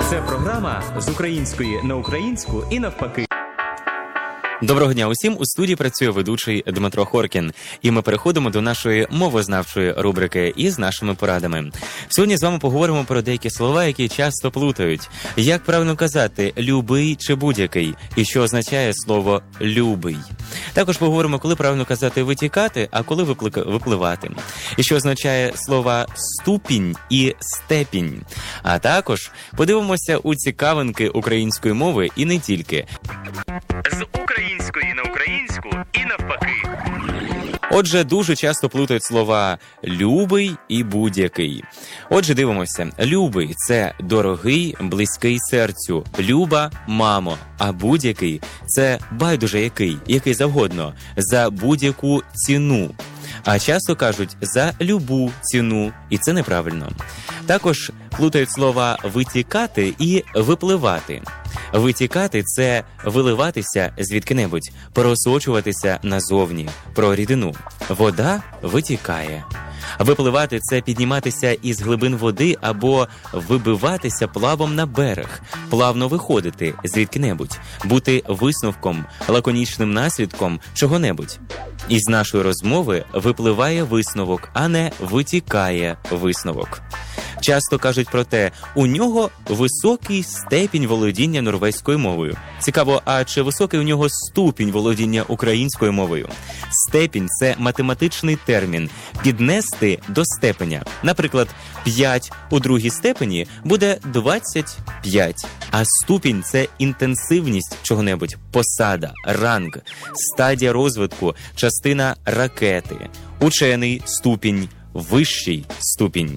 Це програма з української на українську і навпаки. Доброго дня усім! У студії працює ведучий Дмитро Хоркін. І ми переходимо до нашої мовознавчої рубрики із нашими порадами. Сьогодні з вами поговоримо про деякі слова, які часто плутають. Як правильно казати «любий» чи «будь-який» і що означає слово «любий». Також поговоримо, коли правильно казати «витікати», а коли «випливати». І що означає слова «ступінь» і «степінь». А також подивимося у цікавинки української мови і не тільки. З української на українську і навпаки. Отже, дуже часто плутають слова «любий» і «будь-який». Отже, дивимося. «Любий» – це дорогий, близький серцю. «Люба» – мамо. А «будь-який» – це байдуже який завгодно, за будь-яку ціну. А часто кажуть «за любу ціну», і це неправильно. Також плутають слова «витікати» і «випливати». Витікати – це виливатися звідки-небудь, просочуватися назовні, про рідину. Вода витікає. Випливати – це підніматися із глибин води або вибиватися плавом на берег, плавно виходити звідки-небудь, бути висновком, лаконічним наслідком чого-небудь. Із нашої розмови випливає висновок, а не витікає висновок. Часто кажуть про те, у нього високий степінь володіння норвезькою мовою. Цікаво, а чи високий у нього ступінь володіння українською мовою? Степінь – це математичний термін. Піднести до степеня. Наприклад, 5 у другій степені буде 25. А ступінь – це інтенсивність чого-небудь, посада, ранг, стадія розвитку, частина ракети. Учений ступінь, вищий ступінь.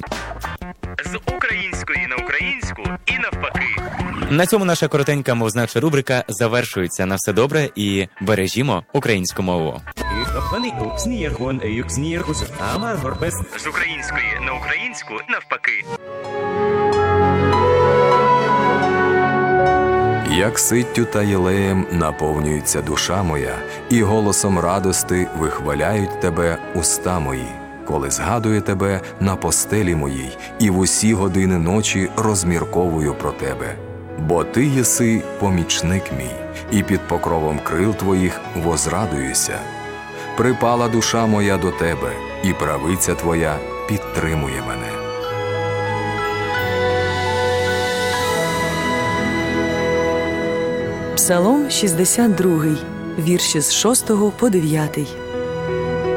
З української на українську і навпаки. На цьому наша коротенька мовознавча рубрика завершується. На все добре і бережімо українську мову. З української на українську навпаки. Як ситтю та єлеєм наповнюється душа моя, і голосом радости вихваляють тебе уста мої. Коли згадую тебе на постелі моїй, і в усі години ночі розмірковую про тебе. Бо ти єси помічник мій, і під покровом крил твоїх возрадуюся. Припала душа моя до тебе, і правиця твоя підтримує мене. Псалом 62, вірші з 6 по 9.